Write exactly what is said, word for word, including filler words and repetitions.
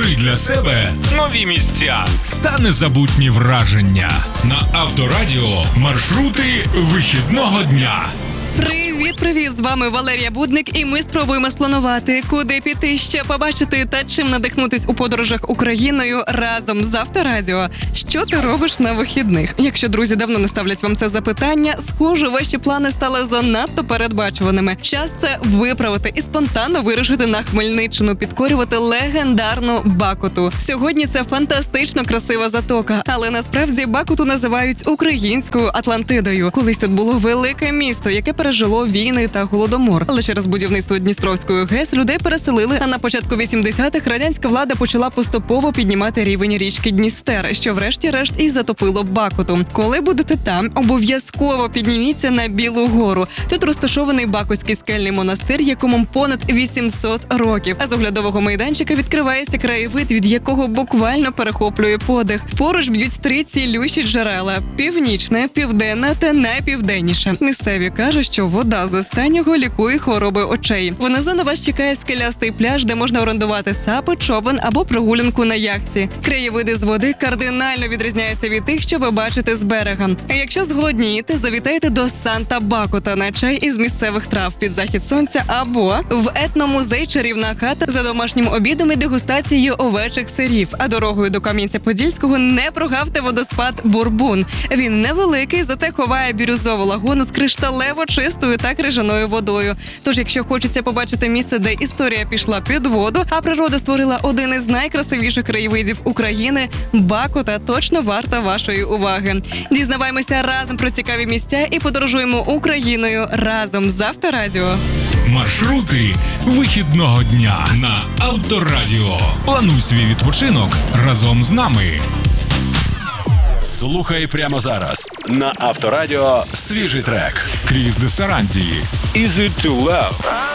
Відкрий для себе нові місця та незабутні враження. На Авторадіо маршрути вихідного дня. Привіт-привіт! З вами Валерія Будник, і ми спробуємо спланувати, куди піти, що побачити та чим надихнутись у подорожах Україною разом з Авторадіо. Що ти робиш на вихідних? Якщо друзі давно не ставлять вам це запитання, схоже, ваші плани стали занадто передбачуваними. Час це виправити і спонтанно вирушити на Хмельниччину, підкорювати легендарну Бакуту. Сьогодні це фантастично красива затока, але насправді Бакуту називають українською Атлантидою. Колись тут було велике місто, яке пережило війни та голодомор. Але через будівництво Дністровської ГЕС людей переселили, а на початку вісімдесятих радянська влада почала поступово піднімати рівень річки Дністер, що врешті-решт і затопило Бакуту. Коли будете там, обов'язково підніміться на Білу гору. Тут розташований Бакутський скельний монастир, якому понад вісімсот років. А з оглядового майданчика відкривається краєвид, від якого буквально перехоплює подих. Поруч б'ють три цілющі джерела – північне, південне та найпівденніше. Місцеві кажуть, що вода з останнього лікує хвороби очей. Внизу на вас чекає скелястий пляж, де можна орендувати сапи, човен або прогулянку на яхті. Краєвиди з води кардинально відрізняються від тих, що ви бачите з берега. А якщо зголоднієте, завітайте до Санта-Бакута на чай із місцевих трав під захід сонця або в етномузей «Чарівна хата» за домашнім обідом і дегустацією овечих сирів. А дорогою до Кам'янця-Подільського не прогавте водоспад Бурбун. Він невеликий, зате ховає бірюзову лагуну з кришталево чистою та крижаною водою. Тож, якщо хочеться побачити місце, де історія пішла під воду, а природа створила один із найкрасивіших краєвидів України, Бакута точно варта вашої уваги. Дізнаваємося разом про цікаві місця і подорожуємо Україною разом з Авторадіо. Маршрути вихідного дня на Авторадіо. Плануй свій відпочинок разом з нами. Слухай прямо зараз на Авторадіо свіжий трек. Кріс де Саранті. Easy to Love.